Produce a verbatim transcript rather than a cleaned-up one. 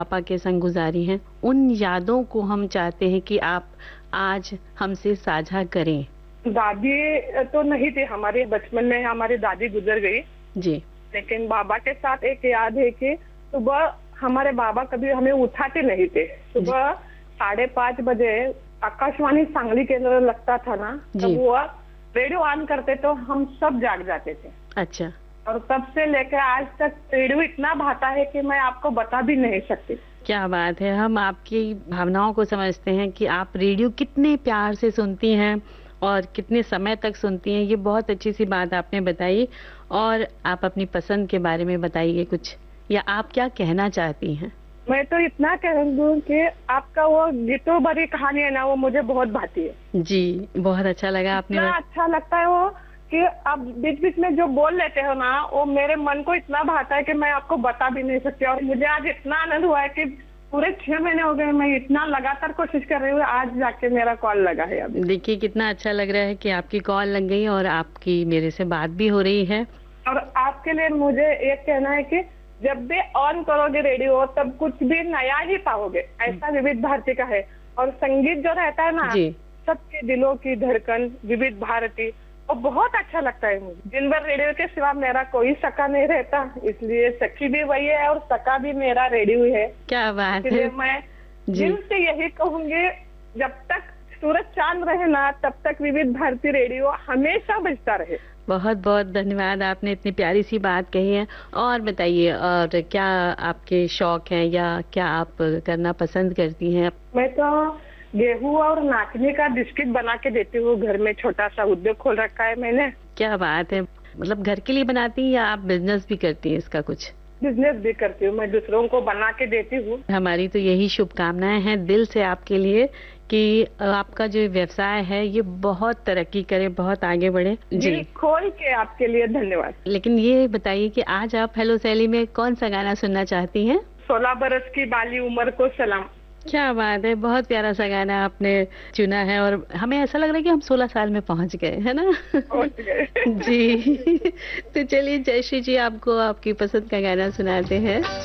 पापा के संग गुजारी हैं, उन यादों को हम चाहते हैं कि आप आज हमसे साझा करें। दादी तो नहीं थी हमारे बचपन में, हमारी दादी गुजर गई जी। लेकिन बाबा के साथ एक याद है कि सुबह हमारे बाबा कभी हमें उठाते नहीं थे। सुबह साढ़े पाँच बजे आकाशवाणी सांगली केंद्र लगता था ना, तब वो रेडियो ऑन करते तो हम सब जाग जाते थे। अच्छा। और तब से लेकर आज तक रेडियो इतना भाता है कि मैं आपको बता भी नहीं सकती। क्या बात है, हम आपकी भावनाओं को समझते हैं कि आप रेडियो कितने प्यार से सुनती हैं और कितने समय तक सुनती हैं। ये बहुत अच्छी सी बात आपने बताई। और आप अपनी पसंद के बारे में बताइए कुछ, या आप क्या कहना चाहती हैं? मैं तो इतना कहूँगी कि आपका वो गीतों भरी कहानी है ना, वो मुझे बहुत भाती है। जी, बहुत अच्छा लगा आपने। इतना अच्छा लगता है वो कि आप बीच बीच में जो बोल लेते हो ना, वो मेरे मन को इतना भाता है कि मैं आपको बता भी नहीं सकती। और मुझे आज इतना आनंद हुआ है कि पूरे छह महीने हो गए, मैं इतना लगातार कोशिश कर रही हूँ, आज जाके मेरा कॉल लगा है। अभी देखिए कितना अच्छा लग रहा है कि आपकी कॉल लग गई और आपकी मेरे से बात भी हो रही है। और आपके लिए मुझे ये कहना है कि जब भी ऑन करोगे रेडियो तब कुछ भी नया ही पाओगे, ऐसा विविध भारती का है। और संगीत जो रहता है ना, सबके दिलों की धड़कन विविध भारती, वो बहुत अच्छा लगता है मुझे। दिन भर रेडियो के सिवा मेरा कोई सका नहीं रहता, इसलिए सखी भी वही है और सका भी मेरा रेडियो है। क्या बात है। इसलिए मैं दिल से यही कहूंगी, जब तक सूरज चांद रहे ना, तब तक विविध भारती रेडियो हमेशा बजता रहे। बहुत बहुत धन्यवाद, आपने इतनी प्यारी सी बात कही है। और बताइए, और क्या आपके शौक हैं या क्या आप करना पसंद करती हैं? मैं तो गेहूं और नाचने का बिस्किट बना के देती हूँ। घर में छोटा सा उद्योग खोल रखा है मैंने। क्या बात है, मतलब घर के लिए बनाती हैं या आप बिजनेस भी करती हैं इसका? कुछ बिजनेस भी करती हूँ, मैं दूसरों को बना के देती हूँ। हमारी तो यही शुभकामनाएं हैं दिल से आपके लिए कि आपका जो व्यवसाय है ये बहुत तरक्की करे, बहुत आगे बढ़े। जी, खोल के आपके लिए धन्यवाद। लेकिन ये बताइए कि आज आप हेलो सैली में कौन सा गाना सुनना चाहती हैं? सोलह बरस की बाली उम्र को सलाम। क्या बात है, बहुत प्यारा सा गाना आपने चुना है और हमें ऐसा लग रहा है कि हम सोलह साल में पहुंच गए, है ना? पहुंच गए। जी। तो चलिए जयश्री जी, आपको आपकी पसंद का गाना सुनाते हैं।